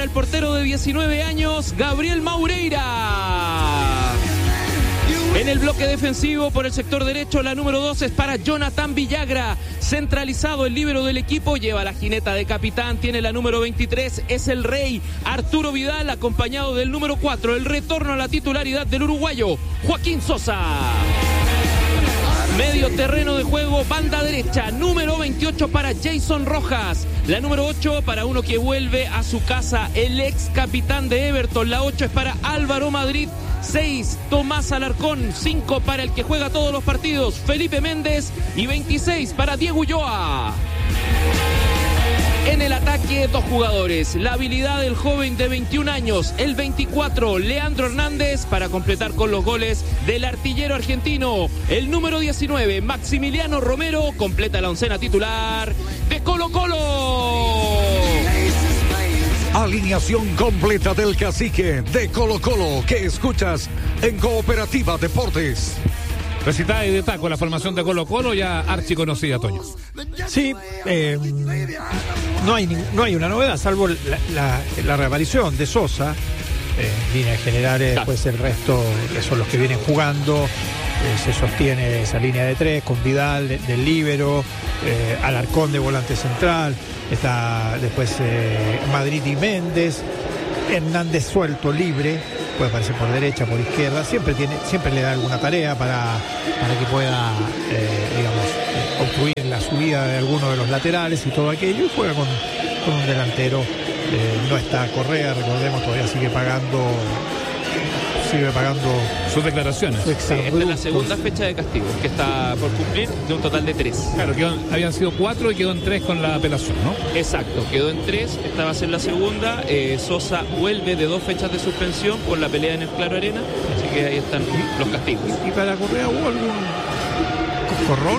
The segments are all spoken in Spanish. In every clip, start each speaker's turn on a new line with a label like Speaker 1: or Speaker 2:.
Speaker 1: el portero de 19 años, Gabriel Maureira. En el bloque defensivo por el sector derecho, la número 2 es para Jonathan Villagra. Centralizado el líbero del equipo, lleva la jineta de capitán, tiene la número 23, es el rey Arturo Vidal, acompañado del número 4, el retorno a la titularidad del uruguayo, Joaquín Sosa. Medio terreno de juego, banda derecha, número 28 para Jason Rojas. La número 8 para uno que vuelve a su casa, el ex capitán de Everton. La 8 es para Álvaro Madrid. 6, Tomás Alarcón. 5 para el que juega todos los partidos, Felipe Méndez. Y 26 para Diego Ulloa. En el ataque, 2 jugadores. La habilidad del joven de 21 años, el 24, Leandro Hernández, para completar con los goles del artillero argentino. El número 19, Maximiliano Romero, completa la oncena titular de Colo-Colo.
Speaker 2: Alineación completa del cacique de Colo-Colo que escuchas en Cooperativa Deportes.
Speaker 3: Recitada y de taco la formación de Colo-Colo, ya archiconocida, Toño.
Speaker 4: Sí, no hay una novedad, salvo la reaparición de Sosa. Líneas generales, pues el resto, que son los que vienen jugando, se sostiene esa línea de 3 con Vidal del líbero, Alarcón de volante central, está después Madrid y Méndez, Hernández suelto, libre, puede aparecer por derecha, por izquierda, siempre le da alguna tarea para que pueda, obstruir la subida de alguno de los laterales y todo aquello, y juega con un delantero. No está Correa, recordemos, todavía sigue pagando
Speaker 3: sus declaraciones.
Speaker 1: Esta es la segunda fecha de castigo que está por cumplir, de un total de 3.
Speaker 3: Claro, habían sido 4 y quedó en 3 con la apelación, ¿no?
Speaker 1: Exacto, quedó en 3, esta va a ser la segunda. Sosa vuelve de 2 fechas de suspensión por la pelea en el Claro Arena, así que ahí están los castigos.
Speaker 4: ¿Y para Correa hubo algún corrón?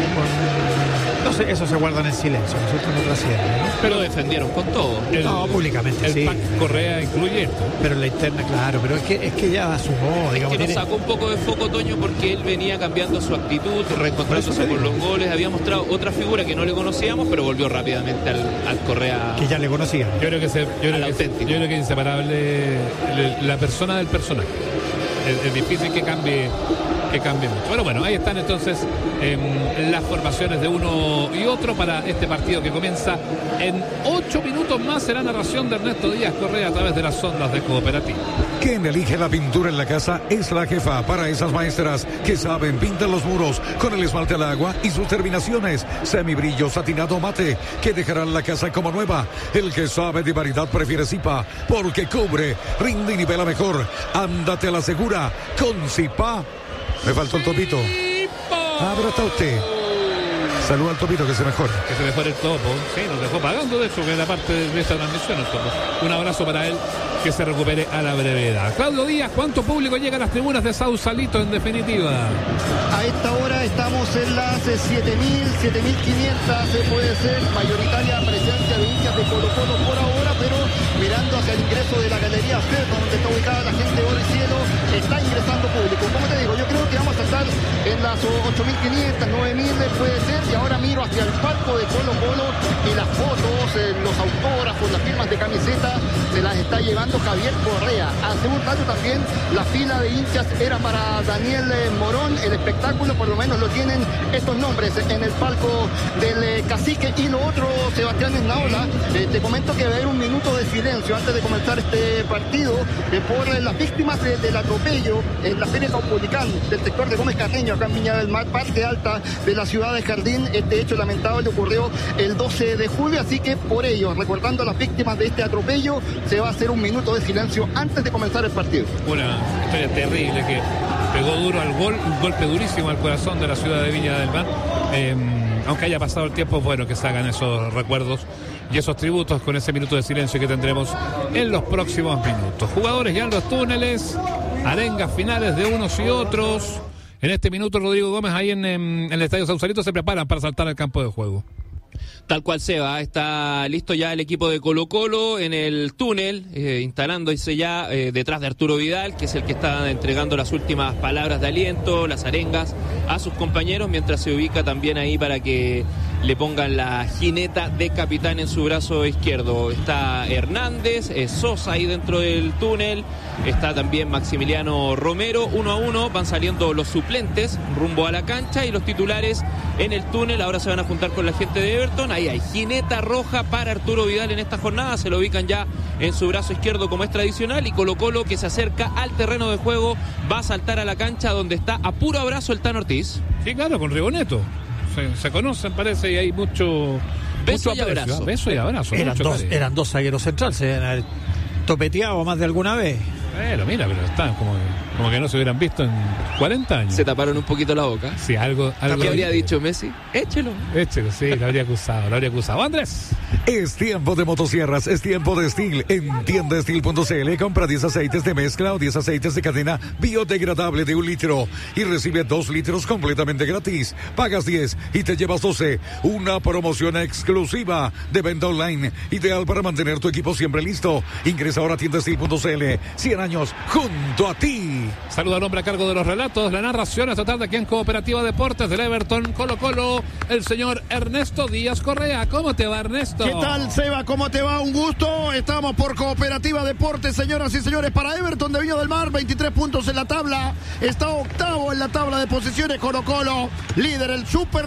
Speaker 4: No sé, eso se guardan en silencio, nosotros no trascienden, ¿no?
Speaker 1: Pero defendieron con todo.
Speaker 4: No, públicamente
Speaker 3: el
Speaker 4: sí.
Speaker 3: PAC Correa incluye esto.
Speaker 4: Pero en la interna, claro, pero es que ya asumó, digamos.
Speaker 1: Es que nos sacó un poco de foco, Toño, porque él venía cambiando su actitud, reencontrándose con los goles. Había mostrado otra figura que no le conocíamos, pero volvió rápidamente al Correa.
Speaker 4: Que ya le conocía.
Speaker 3: Yo creo que es inseparable la persona del personaje. Es difícil que cambie mucho. Pero bueno, ahí están entonces las formaciones de uno y otro para este partido que comienza en 8 minutos más. Será narración de Ernesto Díaz Correa a través de las ondas de Cooperativa.
Speaker 2: Quien elige la pintura en la casa es la jefa. Para esas maestras que saben pintar los muros con el esmalte al agua y sus terminaciones semibrillo, satinado, mate, que dejarán la casa como nueva. El que sabe de variedad prefiere Zipa, porque cubre, rinde y nivela mejor. Ándate a la segura con Zipa. Me faltó el Topito. Pero está usted. Saluda al Topito, que se mejore.
Speaker 3: Que se mejore el Topo. Sí, nos dejó pagando de hecho, que era parte de esta transmisión el Topo. Un abrazo para él, que se recupere a la brevedad. Claudio Díaz, ¿cuánto público llega a las tribunas de Sausalito en definitiva?
Speaker 5: A esta hora estamos en las 7.000, 7.500, puede ser mayoritaria presencia de hinchas de Colo-Colo por ahora, pero mirando hacia el ingreso de la Galería C, donde está ubicada la gente de Oro y Cielo, está ingresando público. Como te digo, yo creo que vamos a estar en las 8.500, 9.000 puede ser, y ahora miro hacia el palco de Colo-Colo y las fotos, los autógrafos, las firmas de camiseta, se las está llevando Javier Correa. Hace un rato también la fila de hinchas era para Daniel Morón. El espectáculo por lo menos lo tienen estos nombres en el palco del cacique. Y lo otro, Sebastián Esnaola, te comento que va a haber un minuto de silencio antes de comenzar este partido por las víctimas del atropello en la feria Caupolicán del sector de Gómez Carreño, acá en Viña del Mar, parte alta de la ciudad de Jardín. Este hecho lamentable ocurrió el 12 de julio, así que por ello, recordando a las víctimas de este atropello, se va a hacer un minuto de silencio antes de comenzar el partido.
Speaker 3: Una historia terrible que pegó duro al gol, un golpe durísimo al corazón de la ciudad de Viña del Mar. Aunque haya pasado el tiempo, bueno, que se hagan esos recuerdos y esos tributos con ese minuto de silencio que tendremos en los próximos minutos. Jugadores ya en los túneles, arengas finales de unos y otros. En este minuto, Rodrigo Gómez, ahí en el Estadio Sausalito, se preparan para saltar al campo de juego.
Speaker 1: Tal cual, Seba, está listo ya el equipo de Colo-Colo en el túnel, instalándose ya detrás de Arturo Vidal, que es el que está entregando las últimas palabras de aliento, las arengas a sus compañeros, mientras se ubica también ahí para que le pongan la jineta de capitán en su brazo izquierdo. Está Hernández, Sosa ahí dentro del túnel, está también Maximiliano Romero. 1-1 van saliendo los suplentes rumbo a la cancha y los titulares en el túnel. Ahora se van a juntar con la gente de Everton. Ahí hay jineta roja para Arturo Vidal en esta jornada, se lo ubican ya en su brazo izquierdo como es tradicional, y Colo-Colo, que se acerca al terreno de juego, va a saltar a la cancha donde está a puro abrazo el Tano Ortiz.
Speaker 3: Sí, claro, con Rigoneto. Se conocen, parece, y hay mucho
Speaker 1: beso y abrazo.
Speaker 3: Beso y abrazo.
Speaker 4: Eran dos zagueros centrales, se habían topeteado más de alguna vez.
Speaker 3: Mira, pero están como que no se hubieran visto en 40 años.
Speaker 1: Se taparon un poquito la boca.
Speaker 3: Sí, algo
Speaker 1: ¿Qué habría dicho Messi? Échelo, sí, lo habría acusado. Andrés.
Speaker 2: Es tiempo de motosierras, es tiempo de Steel. En tiendasteel.cl compra 10 aceites de mezcla o 10 aceites de cadena biodegradable de 1 litro y recibe 2 litros completamente gratis. Pagas 10 y te llevas 12. Una promoción exclusiva de venta online, ideal para mantener tu equipo siempre listo. Ingresa ahora a tiendasteel.cl. 100 años junto a ti.
Speaker 3: Saluda al hombre a cargo de los relatos, la narración esta tarde aquí en Cooperativa Deportes del Everton Colo-Colo, el señor Ernesto Díaz Correa. ¿Cómo te va, Ernesto?
Speaker 5: ¿Qué tal, Seba? ¿Cómo te va? Un gusto. Estamos por Cooperativa Deportes, señoras y señores. Para Everton de Viña del Mar, 23 puntos en la tabla. Está octavo en la tabla de posiciones Colo-Colo. Líder, el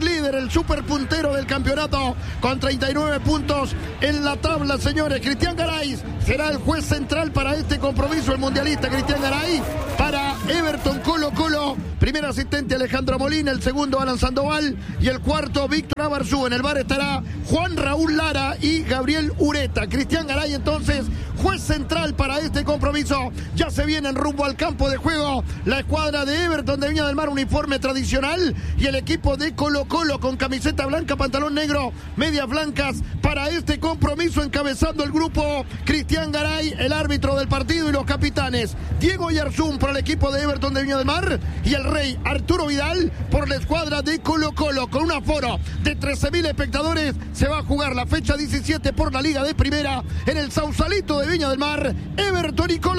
Speaker 5: super puntero del campeonato, con 39 puntos en la tabla, señores. Cristian Garay será el juez central para este compromiso, el mundialista Cristian Garay. Para Everton Colo-Colo, primer asistente Alejandro Molina, el segundo Alan Sandoval y el cuarto Víctor Abarzú. En el bar estará Juan Raúl Lara y Gabriel Ureta. Cristian Garay entonces juez central para este compromiso. Ya se vienen rumbo al campo de juego la escuadra de Everton de Viña del Mar, uniforme tradicional, y el equipo de Colo-Colo con camiseta blanca, pantalón negro, medias blancas para este compromiso, encabezando el grupo Cristian Garay, el árbitro del partido, y los capitanes Diego Yarzún por el equipo de Everton de Viña del Mar y el rey Arturo Vidal por la escuadra de Colo-Colo. Con un aforo de 13.000 espectadores se va a jugar la fecha 17 por la Liga de Primera en el Sausalito de Viña del Mar. Everton y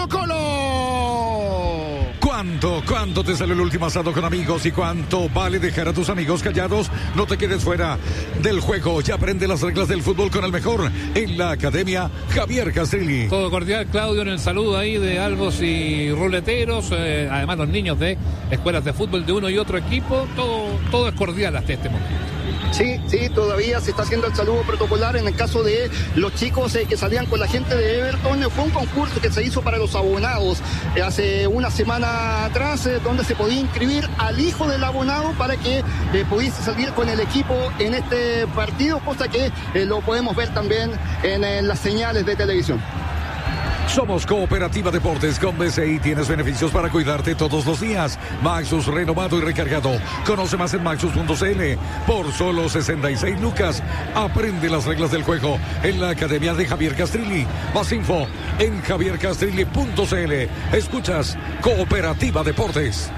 Speaker 5: Colo-Colo.
Speaker 2: ¿Cuánto te sale el último asado con amigos y cuánto vale dejar a tus amigos callados? No te quedes fuera del juego. Ya aprende las reglas del fútbol con el mejor en la Academia Javier Castrilli.
Speaker 3: Todo cordial, Claudio, en el saludo ahí de albos y ruleteros. Además, los niños de escuelas de fútbol de uno y otro equipo. Todo es cordial hasta este momento.
Speaker 5: Sí, todavía se está haciendo el saludo protocolar en el caso de los chicos que salían con la gente de Everton. Fue un concurso que se hizo para los abonados hace una semana atrás, donde se podía inscribir al hijo del abonado para que pudiese salir con el equipo en este partido, cosa que lo podemos ver también en las señales de televisión.
Speaker 2: Somos Cooperativa Deportes. Con BCI tienes beneficios para cuidarte todos los días. Maxus renovado y recargado. Conoce más en maxus.cl. Por solo 66 lucas. Aprende las reglas del juego en la Academia de Javier Castrilli. Más info en javiercastrilli.cl. Escuchas Cooperativa Deportes.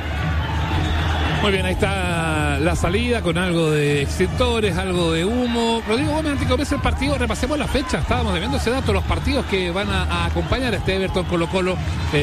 Speaker 3: Muy bien, ahí está la salida con algo de extintores, algo de humo. Rodrigo Gómez, antes de comenzar el partido, repasemos la fecha. Estábamos debiendo ese dato, los partidos que van a acompañar a este Everton Colo-Colo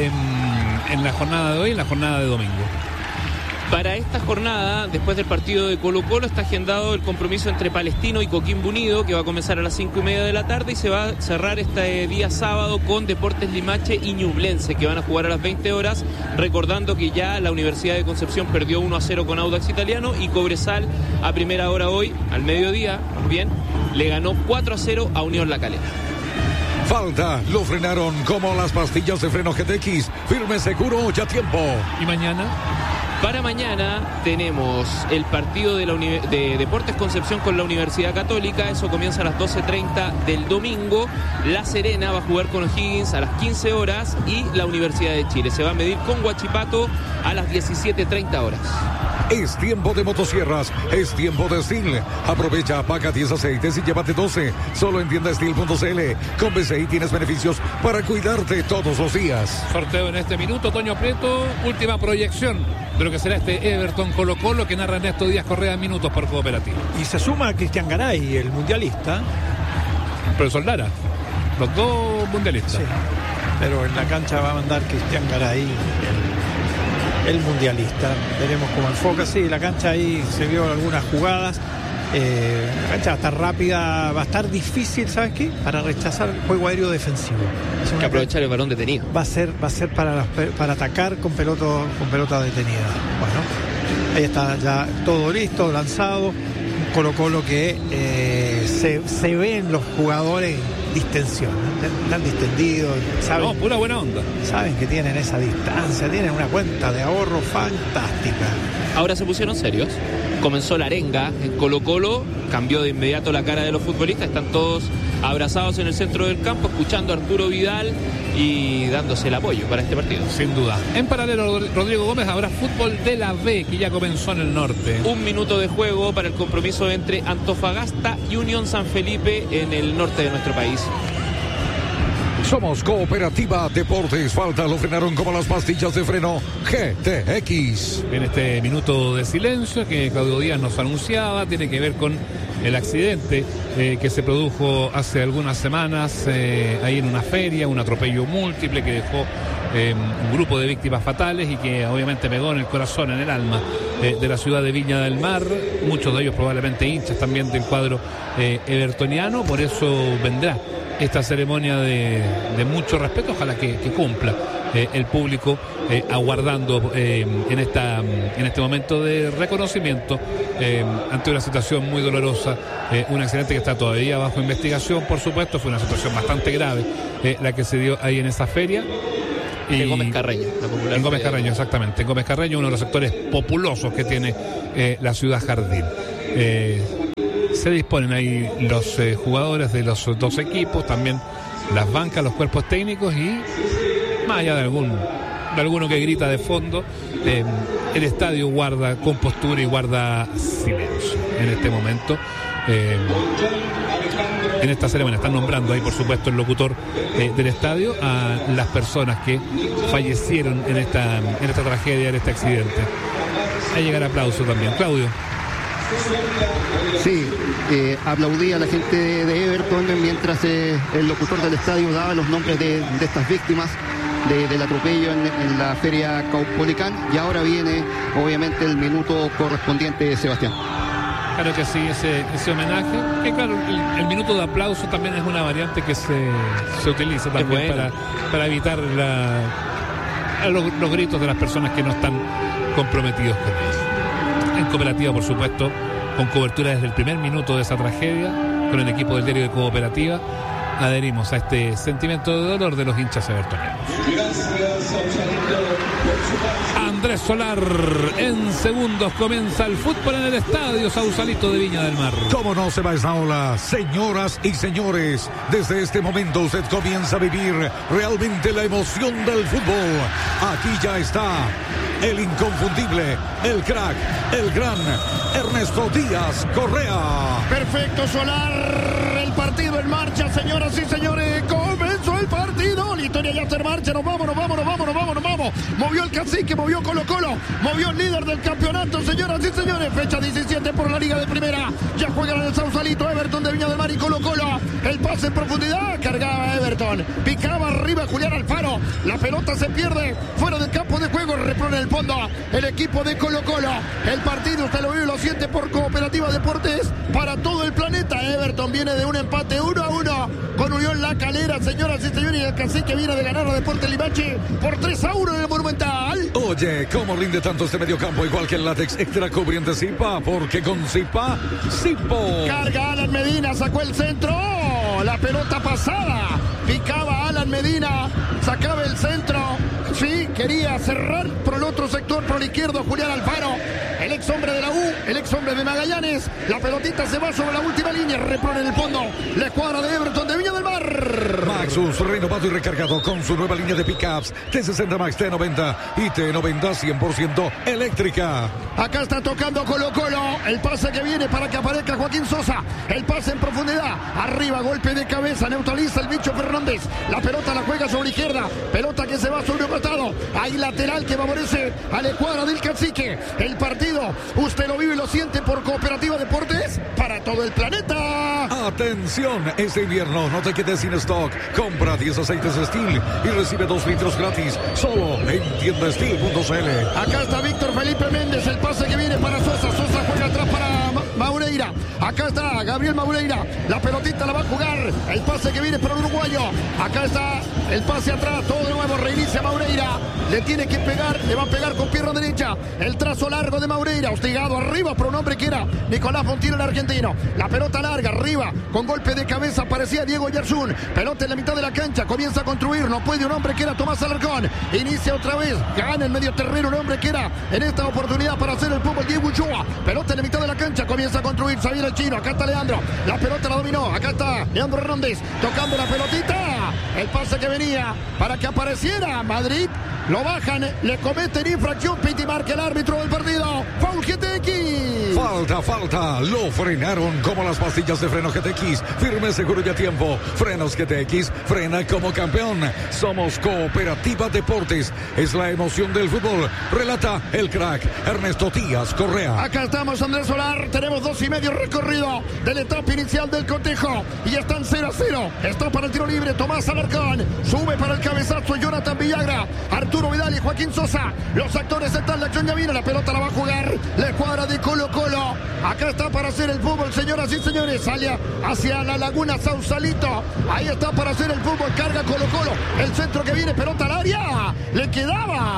Speaker 3: en la jornada de hoy, en la jornada de domingo.
Speaker 1: Para esta jornada, después del partido de Colo-Colo, está agendado el compromiso entre Palestino y Coquimbo Unido, que va a comenzar a las 5:30 de la tarde y se va a cerrar este día sábado con Deportes Limache y Ñublense, que van a jugar a las 20 horas, recordando que ya la Universidad de Concepción perdió 1-0 con Audax Italiano y Cobresal a primera hora hoy, al mediodía, más bien, le ganó 4-0 a Unión La Calera.
Speaker 2: Falta, lo frenaron como las pastillas de freno GTX. Firme, seguro, ya tiempo.
Speaker 3: ¿Y mañana?
Speaker 1: Para mañana tenemos el partido de Deportes Concepción con la Universidad Católica. Eso comienza a las 12:30 del domingo. La Serena va a jugar con O'Higgins a las 15 horas y la Universidad de Chile se va a medir con Huachipato a las 17:30 horas.
Speaker 2: Es tiempo de motosierras, es tiempo de Steel. Aprovecha, paga 10 aceites y llévate 12. Solo en tiendasteel.cl. Con BCI tienes beneficios para cuidarte todos los días.
Speaker 3: Sorteo en este minuto, Toño Prieto. Última proyección de lo que será este Everton Colo-Colo que narra Ernesto Díaz Correa en minutos por Cooperativa.
Speaker 4: Y se suma a Cristian Garay, el mundialista.
Speaker 3: Profesor Lara, los dos mundialistas.
Speaker 4: Sí, pero en la cancha va a mandar Cristian Garay, el mundialista. Veremos cómo enfoca. Sí, la cancha ahí se vio algunas jugadas. La cancha va a estar rápida, va a estar difícil, ¿sabes qué? Para rechazar el juego aéreo defensivo.
Speaker 1: Hay que aprovechar el balón detenido.
Speaker 4: Va a ser para atacar con pelota detenida. Bueno, ahí está ya todo listo, lanzado. Un Colo-Colo que se ven los jugadores distensión, ¿no? Están distendidos, saben,
Speaker 3: no, pura buena onda.
Speaker 4: Saben que tienen esa distancia, tienen una cuenta de ahorro fantástica.
Speaker 1: Ahora se pusieron serios. Comenzó la arenga en Colo-Colo, cambió de inmediato la cara de los futbolistas, están todos abrazados en el centro del campo, escuchando a Arturo Vidal y dándose el apoyo para este partido.
Speaker 3: Sin duda. En paralelo, Rodrigo Gómez, habrá fútbol de la B, que ya comenzó en el norte.
Speaker 1: 1 minuto de juego para el compromiso entre Antofagasta y Unión San Felipe en el norte de nuestro país.
Speaker 2: Somos Cooperativa Deportes. Falta, lo frenaron como las pastillas de freno GTX.
Speaker 3: En este minuto de silencio que Claudio Díaz nos anunciaba, tiene que ver con el accidente que se produjo hace algunas semanas ahí en una feria, un atropello múltiple que dejó un grupo de víctimas fatales y que obviamente pegó en el corazón, en el alma de la ciudad de Viña del Mar. Muchos de ellos probablemente hinchas también del cuadro evertoniano. Por eso vendrá esta ceremonia de mucho respeto, ojalá que cumpla el público, aguardando en este momento de reconocimiento ante una situación muy dolorosa, un accidente que está todavía bajo investigación, por supuesto. Fue una situación bastante grave la que se dio ahí en esa feria.
Speaker 1: En Gómez Carreño, la popular.
Speaker 3: En Gómez Carreño, exactamente. En Gómez Carreño, uno de los sectores populosos que tiene la ciudad Jardín. Se disponen ahí los jugadores de los dos equipos, también las bancas, los cuerpos técnicos y más allá de alguno que grita de fondo, el estadio guarda compostura y guarda silencio en este momento. En esta ceremonia están nombrando ahí, por supuesto, el locutor del estadio a las personas que fallecieron en esta tragedia, en este accidente. Ahí llega el aplauso también. Claudio.
Speaker 5: Sí, aplaudía a la gente de Everton mientras el locutor del estadio daba los nombres de estas víctimas del atropello en la feria Caupolicán, y ahora viene obviamente el minuto correspondiente, Sebastián.
Speaker 3: Claro que sí, ese homenaje, que claro, el minuto de aplauso también es una variante que se utiliza también para evitar los gritos de las personas que no están comprometidos con ellos. En Cooperativa, por supuesto, con cobertura desde el primer minuto de esa tragedia, con el equipo del diario de Cooperativa, adherimos a este sentimiento de dolor de los hinchas evertonianos. Andrés Solar, en segundos comienza el fútbol en el estadio Sausalito de Viña del Mar.
Speaker 2: ¿Cómo no se va esa ola? Señoras y señores, desde este momento usted comienza a vivir realmente la emoción del fútbol. Aquí ya está el inconfundible, el crack, el gran Ernesto Díaz Correa.
Speaker 5: Perfecto, Solar. El partido en marcha, señoras y señores. Comenzó el partido. La historia ya está en marcha. Nos vamos. Movió el Cacique, movió Colo-Colo, movió el líder del campeonato, señoras y señores. Fecha 17 por la Liga de Primera. Ya juegan en el Sausalito, Everton de Viña del Mar y Colo-Colo. El pase en profundidad, cargaba Everton. Picaba arriba Julián Alfaro. La pelota se pierde fuera del campo de juego. Repone el fondo el equipo de Colo-Colo. El partido, usted lo vive y lo siente por Cooperativa Deportes para todo el planeta. Everton viene de un empate 1-1 con Unión La Calera, señoras y señores. Y el Cacique viene de ganar a Deportes Limache por 3-1 en el Monumental.
Speaker 2: Oye, ¿cómo rinde tanto este mediocampo? Igual que el látex extra cubriente Zipa, porque con Zipa, Zipo.
Speaker 5: Carga Alan Medina, sacó el centro. La pelota pasada. Picaba Alan Medina, sacaba el centro. Sí, quería cerrar por el otro sector, por el izquierdo, Julián Alfaro, el ex hombre de la U, el ex hombre de Magallanes. La pelotita se va sobre la última línea, repone en el fondo la escuadra de Everton de Viña del Mar.
Speaker 2: Maxus, renovado y recargado con su nueva línea de pickups T60 Max, T90 y T90 100% eléctrica.
Speaker 5: Acá está tocando Colo-Colo, el pase que viene para que aparezca Joaquín Sosa, el pase en profundidad, arriba, golpe de cabeza, neutraliza el bicho Fernández, la pelota la juega sobre izquierda, pelota que se va sobre un costado, hay lateral que favorece a la escuadra del Cacique. El partido, usted lo vive y lo siente por Cooperativa Deportes para todo el planeta.
Speaker 2: Atención, este invierno no te quedes sin stock, compra 10 aceites Steel y recibe 2 litros gratis, solo en tiendasteel.cl.
Speaker 5: Acá está Víctor Felipe Méndez, el pase que viene para Sosa, Sosa juega atrás para Maureira. Acá está Gabriel Maureira. La pelotita la va a jugar. El pase que viene para el uruguayo. Acá está el pase atrás. Todo de nuevo. Reinicia Maureira. Le tiene que pegar. Le va a pegar con pierna derecha. El trazo largo de Maureira. Hostigado arriba por un hombre que era Nicolás Montiel, el argentino. La pelota larga arriba. Con golpe de cabeza aparecía Diego Yersun. Pelota en la mitad de la cancha. Comienza a construir. No puede un hombre que era Tomás Alarcón. Inicia otra vez. Gana el medio terreno un hombre que era en esta oportunidad para hacer el fútbol. Diego Uchoa. Pelota en la mitad de la cancha. Comienza a construir. Se viene el chino. Acá está Leandro. La pelota la dominó. Acá está Leandro Hernández. Tocando la pelotita. El pase que venía para que apareciera Madrid. Lo bajan. Le cometen infracción. Piti marca el árbitro del partido. Foul GTX.
Speaker 2: Falta. Lo frenaron como las pastillas de freno GTX. Firme, seguro y a tiempo. Frenos GTX. Frena como campeón. Somos Cooperativa Deportes. Es la emoción del fútbol. Relata el crack Ernesto Díaz Correa.
Speaker 5: Acá estamos, Andrés Solar. Tenemos 2:30 recorrido de la etapa inicial del cotejo. Y están 0-0. Está para el tiro libre Tomás Alarcón. Sube para el cabezazo Jonathan Villagra. Arturo Vidal y Joaquín Sosa. Los actores están. La acción ya viene. La pelota la va a jugar la escuadra de Colo Colo. Acá está para hacer el fútbol, señoras y señores. Sale hacia la Laguna Sausalito. Ahí está para hacer el fútbol. Carga Colo Colo. El centro que viene. Pelota al área. Le quedaba